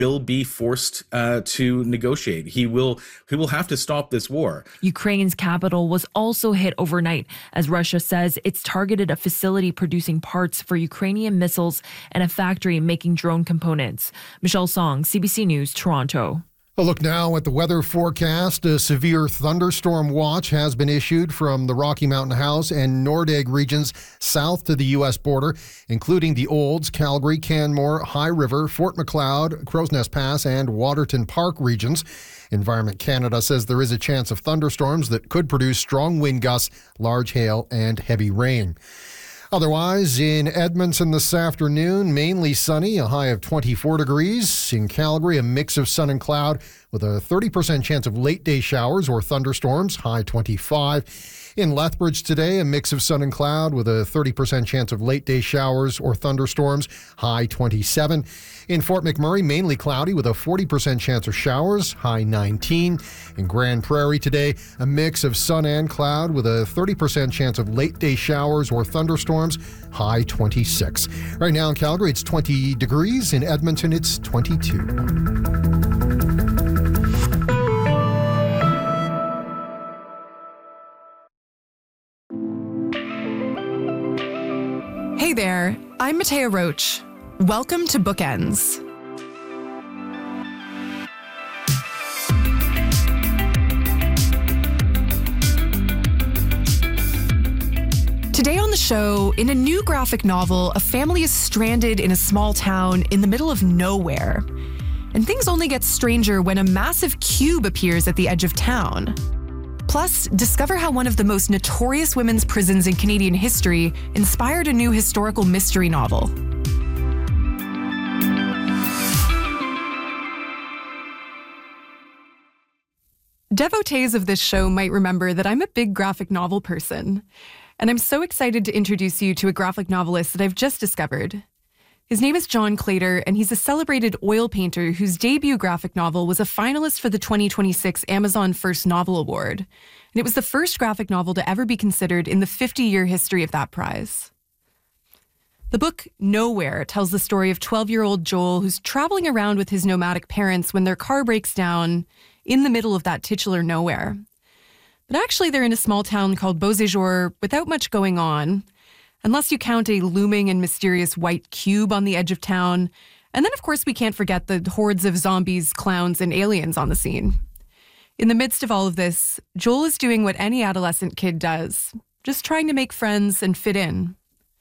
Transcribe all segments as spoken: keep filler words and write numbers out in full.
will be forced uh, to negotiate. He will he will have to stop this war. Ukraine's capital was also hit overnight as Russia says it's targeted a facility producing parts for Ukrainian missiles and a factory making drone components. Michelle Song, C B C News, Toronto. A look now at the weather forecast. A severe thunderstorm watch has been issued from the Rocky Mountain House and Nordegg regions south to the U S border, including the Olds, Calgary, Canmore, High River, Fort Macleod, Crow's Nest Pass, and Waterton Park regions. Environment Canada says there is a chance of thunderstorms that could produce strong wind gusts, large hail, and heavy rain. Otherwise, in Edmonton this afternoon, mainly sunny, a high of twenty-four degrees. In Calgary, a mix of sun and cloud with a thirty percent chance of late-day showers or thunderstorms, high twenty-five. In Lethbridge today, a mix of sun and cloud with a thirty percent chance of late-day showers or thunderstorms, high twenty-seven. In Fort McMurray, mainly cloudy with a forty percent chance of showers, high nineteen. In Grand Prairie today, a mix of sun and cloud with a thirty percent chance of late-day showers or thunderstorms, high twenty-six. Right now in Calgary, it's twenty degrees. In Edmonton, it's twenty-two. Hey there, I'm Matea Roach. Welcome to Bookends. Today on the show, in a new graphic novel, a family is stranded in a small town in the middle of nowhere. And things only get stranger when a massive cube appears at the edge of town. Plus, discover how one of the most notorious women's prisons in Canadian history inspired a new historical mystery novel. Devotees of this show might remember that I'm a big graphic novel person, and I'm so excited to introduce you to a graphic novelist that I've just discovered. His name is John Claytor, and he's a celebrated oil painter whose debut graphic novel was a finalist for the twenty twenty-six Amazon First Novel Award. And it was the first graphic novel to ever be considered in the fifty-year history of that prize. The book Nowhere tells the story of twelve-year-old Joel who's traveling around with his nomadic parents when their car breaks down in the middle of that titular nowhere. But actually they're in a small town called Beauséjour without much going on, unless you count a looming and mysterious white cube on the edge of town. And then, of course, we can't forget the hordes of zombies, clowns, and aliens on the scene. In the midst of all of this, Joel is doing what any adolescent kid does, just trying to make friends and fit in.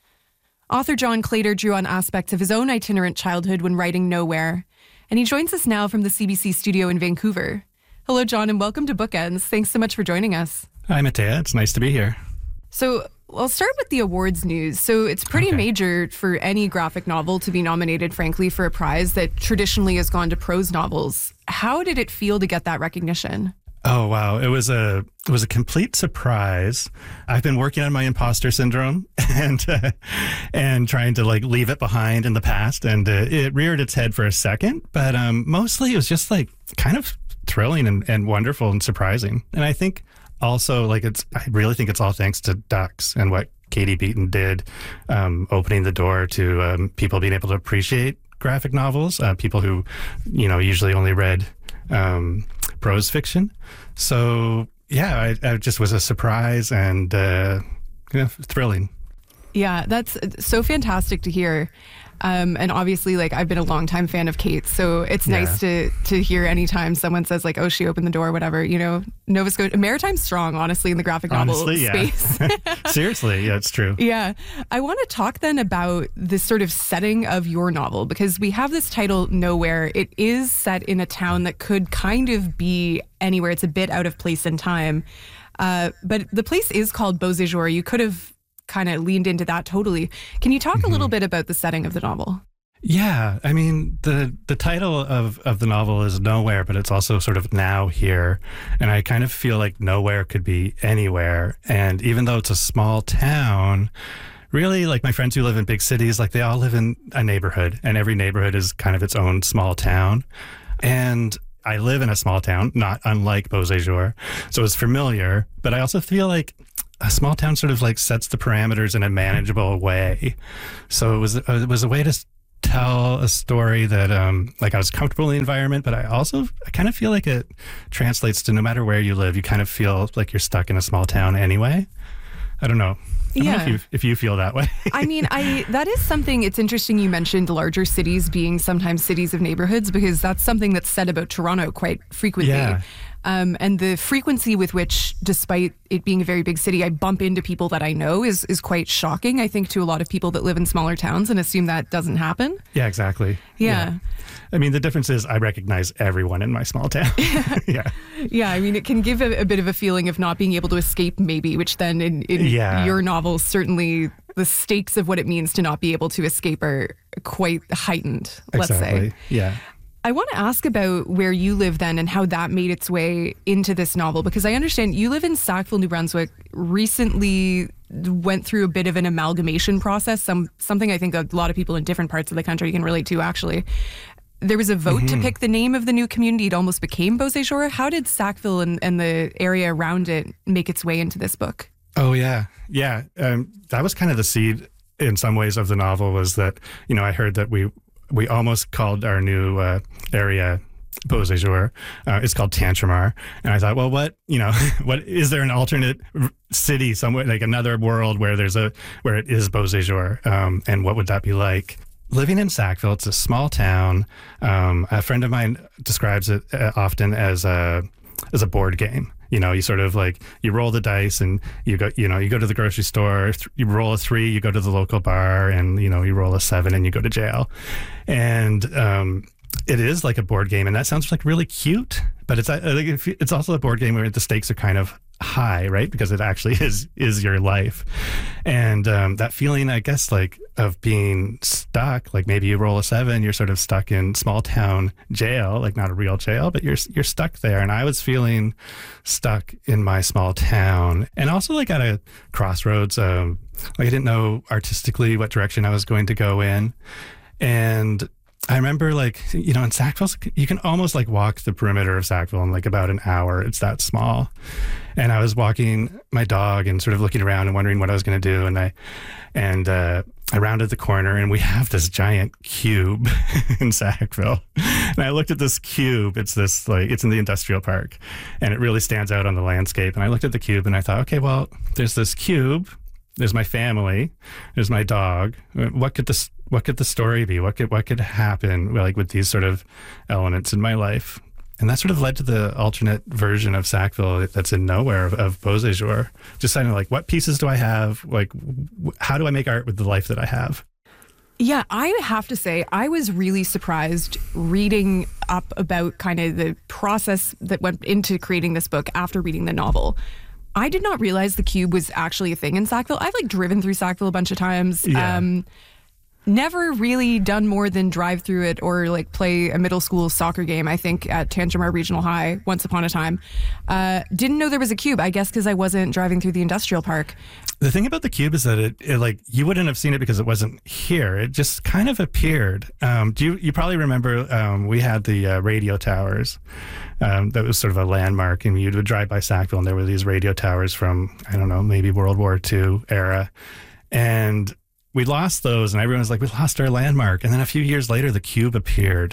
Author John Claytor drew on aspects of his own itinerant childhood when writing Nowhere, and he joins us now from the C B C studio in Vancouver. Hello, John, and welcome to Bookends. Thanks so much for joining us. Hi, Matea. It's nice to be here. So I'll start with the awards news. So it's pretty Okay. major for any graphic novel to be nominated, frankly, for a prize that traditionally has gone to prose novels. How did it feel to get that recognition? Oh, wow. It was a it was a complete surprise. I've been working on my imposter syndrome and uh, and trying to like leave it behind in the past. And uh, it reared its head for a second. But um, mostly it was just like kind of thrilling and, and wonderful and surprising. And I think also, like, it's, I really think it's all thanks to Ducks and what Katie Beaton did, um, opening the door to um, people being able to appreciate graphic novels, uh, people who, you know, usually only read um, prose fiction. So, yeah, I, I just was a surprise and uh, you know, thrilling. Yeah, that's so fantastic to hear. Um, and obviously, like, I've been a longtime fan of Kate, so it's Yeah. nice to to hear anytime someone says, like, oh, she opened the door, or whatever, you know. Nova Scotia, Maritime's strong, honestly, in the graphic novel Honestly, yeah. space. Seriously, yeah, it's true. Yeah. I want to talk then about this sort of setting of your novel, because we have this title, Nowhere. It is set in a town that could kind of be anywhere. It's a bit out of place in time. Uh, but the place is called Beauséjour. You could have kind of leaned into that totally. Can you talk mm-hmm. a little bit about the setting of the novel? Yeah, I mean, the the title of, of the novel is Nowhere, but it's also sort of now here. And I kind of feel like nowhere could be anywhere. And even though it's a small town, really, like my friends who live in big cities, like they all live in a neighborhood, and every neighborhood is kind of its own small town. And I live in a small town, not unlike Beauséjour, so it's familiar. But I also feel like a small town sort of like sets the parameters in a manageable way. So it was it was a way to tell a story that um like I was comfortable in the environment, but I also I kind of feel like it translates to no matter where you live, you kind of feel like you're stuck in a small town anyway. I don't know. I don't Yeah. know if you, if you feel that way. I mean, I that is something, it's interesting you mentioned larger cities being sometimes cities of neighborhoods, because that's something that's said about Toronto quite frequently. Yeah. Um, and the frequency with which, despite it being a very big city, I bump into people that I know is is quite shocking, I think, to a lot of people that live in smaller towns and assume that doesn't happen. Yeah, exactly. Yeah. I mean, the difference is I recognize everyone in my small town. Yeah. Yeah, I mean, it can give a, a bit of a feeling of not being able to escape, maybe, which then in, in Yeah. your novel, certainly the stakes of what it means to not be able to escape are quite heightened, let's Exactly. say. Yeah. I want to ask about where you live then and how that made its way into this novel, because I understand you live in Sackville, New Brunswick, recently went through a bit of an amalgamation process, some something I think a lot of people in different parts of the country can relate to, actually. There was a vote Mm-hmm. to pick the name of the new community. It almost became Beauséjour. How did Sackville and, and the area around it make its way into this book? Oh, yeah. Yeah. Um, that was kind of the seed in some ways of the novel, was that, you know, I heard that we we almost called our new uh, area Beauséjour. Uh, it's called Tantramar. And I thought, well, what, you know, what is there an alternate r- city somewhere, like another world where there's a, where it is Beauséjour? Um, and what would that be like? Living in Sackville, it's a small town. Um, a friend of mine describes it uh, often as a, as a board game. You know, you sort of like, you roll the dice and you go, you know, you go to the grocery store, th- you roll a three, you go to the local bar, and, you know, you roll a seven and you go to jail. And um, it is like a board game, and that sounds like really cute, but it's, I think if you- it's also a board game where the stakes are kind of high, right? Because it actually is is your life. And um, that feeling, I guess, like of being stuck, like maybe you roll a seven, you're sort of stuck in small town jail, like not a real jail, but you're you're stuck there. And I was feeling stuck in my small town, and also like at a crossroads. Um, like I didn't know artistically what direction I was going to go in, and I remember, like, you know, in Sackville, you can almost like walk the perimeter of Sackville in like about an hour. It's that small. And I was walking my dog and sort of looking around and wondering what I was going to do. And I, and uh, I rounded the corner, and we have this giant cube in Sackville. And I looked at this cube. It's this like, it's in the industrial park, and it really stands out on the landscape. And I looked at the cube and I thought, okay, well, there's this cube. There's my family. There's my dog. What could this? What could the story be? What could what could happen like with these sort of elements in my life? And that sort of led to the alternate version of Sackville that's in nowhere of, of Beauséjour. Just kind of like, what pieces do I have? Like, w- how do I make art with the life that I have? Yeah, I have to say, I was really surprised reading up about kind of the process that went into creating this book after reading the novel. I did not realize the cube was actually a thing in Sackville. I've like driven through Sackville a bunch of times. Yeah. Um, never really done more than drive through it or like play a middle school soccer game, I think, at Tantramar Regional High once upon a time. Uh, didn't know there was a cube, I guess because I wasn't driving through the industrial park. The thing about the cube is that it, it like you wouldn't have seen it because it wasn't here. It just kind of appeared. Um, do you you probably remember um, we had the uh, radio towers. Um, that was sort of a landmark, and you would drive by Sackville, and there were these radio towers from, I don't know, maybe World War Two era, and we lost those, and everyone was like, we lost our landmark. And then a few years later, the cube appeared.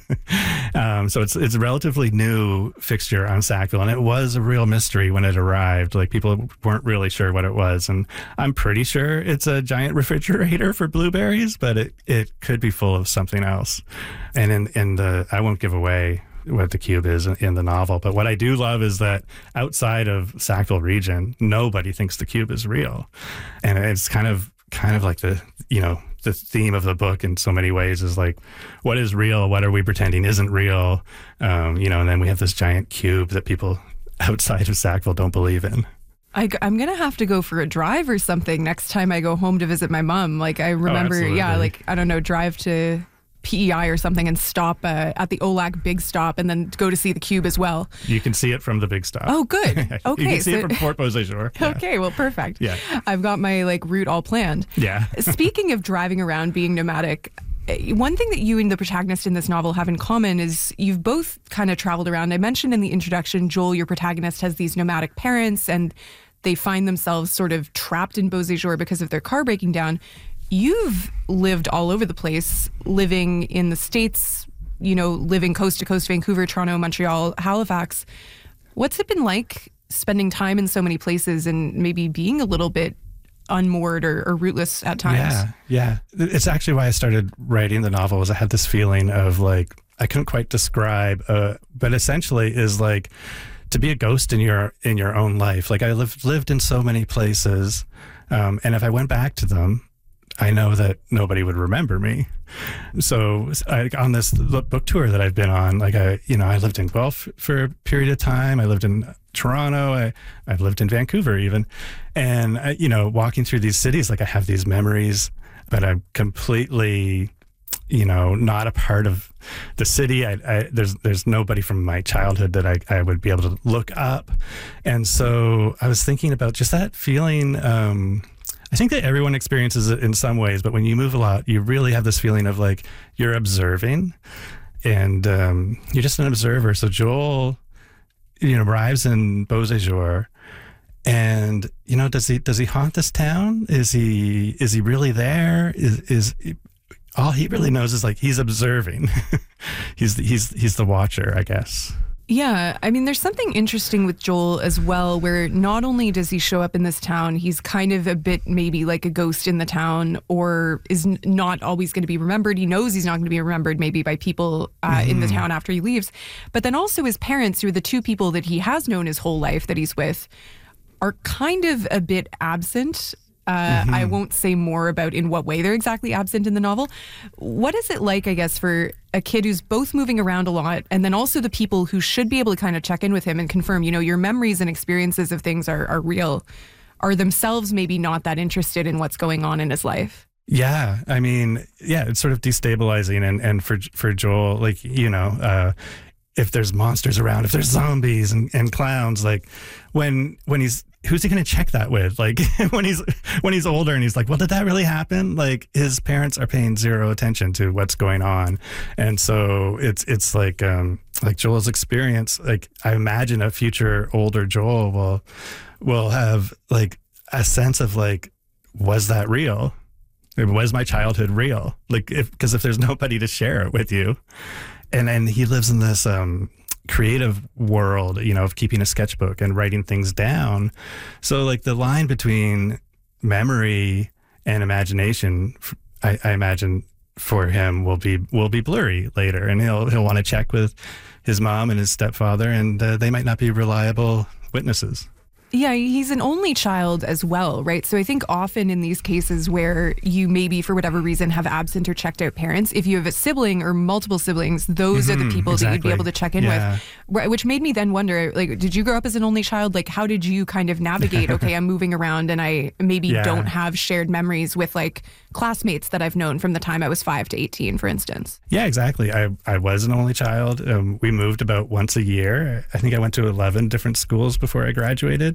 um, so it's it's a relatively new fixture on Sackville, and it was a real mystery when it arrived. Like, people weren't really sure what it was, and I'm pretty sure it's a giant refrigerator for blueberries, but it, it could be full of something else. And in, in the, I won't give away what the cube is in the novel, but what I do love is that outside of Sackville region, nobody thinks the cube is real. And it's kind of kind of like the, you know, the theme of the book in so many ways is like, what is real? What are we pretending isn't real? Um, you know, and then we have this giant cube that people outside of Sackville don't believe in. I, am going to have to go for a drive or something next time I go home to visit my mom. Like, I remember, absolutely. yeah, like, I don't know, drive to P E I or something and stop uh, at the O L A C Big Stop and then go to see the cube as well. You can see it from the Big Stop. Oh, good. Okay. You can see so, it from Fort Beauséjour. Yeah. Okay, well, perfect. Yeah. I've got my like route all planned. Yeah. Speaking of driving around, being nomadic, one thing that you and the protagonist in this novel have in common is you've both kind of traveled around. I mentioned in the introduction, Joel, your protagonist, has these nomadic parents and they find themselves sort of trapped in Beauséjour because of their car breaking down. you've lived all over the place, living in the States, you know, living coast to coast, Vancouver, Toronto, Montreal, Halifax. What's it been like spending time in so many places and maybe being a little bit unmoored or, or rootless at times? Yeah, yeah. It's actually why I started writing the novel, was I had this feeling of like, I couldn't quite describe, uh, but essentially is like to be a ghost in your in your own life. Like I lived, lived in so many places, um, and if I went back to them, I know that nobody would remember me. So I, on this book tour that I've been on, like I, you know, I lived in Guelph for a period of time. I lived in Toronto. I, I've lived in Vancouver even. And, I, you know, walking through these cities, like I have these memories, but I'm completely, you know, not a part of the city. I, I, there's there's nobody from my childhood that I, I would be able to look up. And so I was thinking about just that feeling. Um, I think that everyone experiences it in some ways, but when you move a lot, you really have this feeling of like you're observing, and um, you're just an observer. So Joel, you know, arrives in Beauséjour, and you know, does he does he haunt this town? Is he is he really there? Is is all he really knows is like he's observing. he's the, he's he's the watcher, I guess. Yeah, I mean, there's something interesting with Joel as well, where not only does he show up in this town, he's kind of a bit maybe like a ghost in the town, or is n- not always going to be remembered. He knows he's not going to be remembered maybe by people uh, mm. in the town after he leaves. But then also his parents, who are the two people that he has known his whole life that he's with, are kind of a bit absent. Uh, mm-hmm. I won't say more about in what way they're exactly absent in the novel. What is it like, I guess, for a kid who's both moving around a lot, and then also the people who should be able to kind of check in with him and confirm, you know, your memories and experiences of things are, are real, are themselves maybe not that interested in what's going on in his life? Yeah, I mean, yeah, it's sort of destabilizing. And, and for for Joel, like, you know, uh, if there's monsters around, if there's zombies and, and clowns, like when when he's, who's he going to check that with? Like when he's when he's older and he's like, well, did that really happen? Like his parents are paying zero attention to what's going on. And so it's it's like um, like Joel's experience. Like I imagine a future older Joel will will have like a sense of like, was that real? Was my childhood real? Like if because if there's nobody to share it with you, and then he lives in this um, creative world, you know, of keeping a sketchbook and writing things down. So like the line between memory and imagination, I, I imagine for him will be will be blurry later, and he'll he'll want to check with his mom and his stepfather, and uh, they might not be reliable witnesses. Yeah, he's an only child as well, right? So I think often in these cases where you maybe for whatever reason have absent or checked out parents, if you have a sibling or multiple siblings, those mm-hmm, are the people exactly. that you'd be able to check in yeah. with. Which made me then wonder, like, did you grow up as an only child? Like, how did you kind of navigate, okay, I'm moving around and I maybe yeah. don't have shared memories with like classmates that I've known from the time I was five to eighteen, for instance? Yeah, exactly. I, I was an only child. Um, we moved about once a year. I think I went to eleven different schools before I graduated.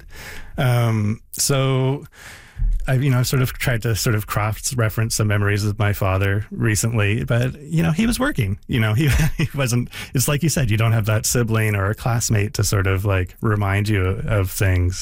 Um, so I, you know, I've sort of tried to sort of cross-reference some memories with my father recently, but, you know, he was working, you know, he, he wasn't, it's like you said, you don't have that sibling or a classmate to sort of like remind you of things.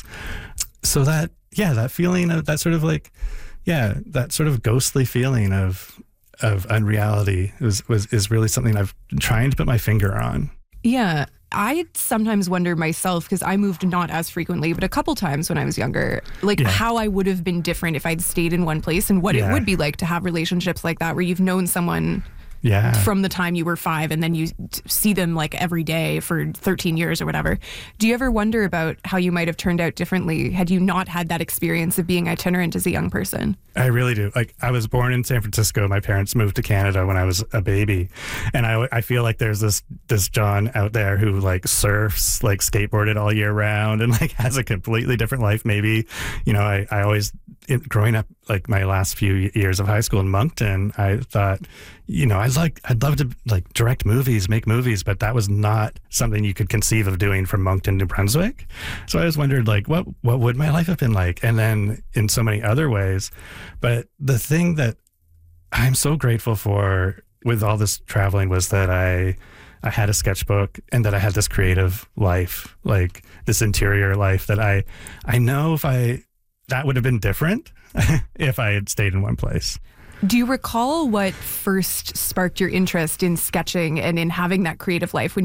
So that, yeah, that feeling of that sort of like, yeah, that sort of ghostly feeling of, of unreality was, was, is really something I've been trying to put my finger on. Yeah. I sometimes wonder myself, because I moved not as frequently, but a couple times when I was younger, like yeah. how I would have been different if I'd stayed in one place, and what yeah. it would be like to have relationships like that, where you've known someone yeah. from the time you were five and then you see them like every day for thirteen years or whatever. Do you ever wonder about how you might have turned out differently had you not had that experience of being itinerant as a young person? I really do. Like, I was born in San Francisco. My parents moved to Canada when I was a baby. And I, I feel like there's this, this John out there who like surfs, like skateboarded all year round and like has a completely different life. Maybe, you know, I, I always, it, growing up, like my last few years of high school in Moncton, I thought, you know, I'd like, I'd love to like direct movies, make movies, but that was not something you could conceive of doing from Moncton, New Brunswick. So I always wondered, like, what, what would my life have been like? And then in so many other ways. But the thing that I'm so grateful for with all this traveling was that I, I had a sketchbook and that I had this creative life, like this interior life that I, I know if I, that would have been different if I had stayed in one place. Do you recall what first sparked your interest in sketching and in having that creative life? When